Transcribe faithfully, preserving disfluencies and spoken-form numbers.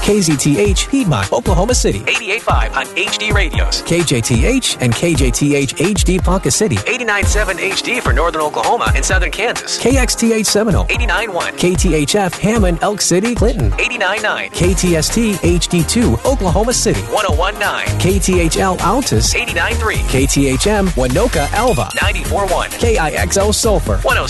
K Z T H, Piedmont, Oklahoma City. eighty-eight point five on H D radios. K J T H and K J T H H D Ponca City. eighty-nine point seven H D for northern Oklahoma and southern Kansas. K X T H Seminole. eighty-nine point one. K T H F Hammond, Elk City, Clinton. eighty-nine point nine. K T S T H D two, Oklahoma City. one oh one point nine. K T H L Altus. eighty-nine point three. K T H M Winoka, Alva. ninety-four point one. K I X O Sulphur. one oh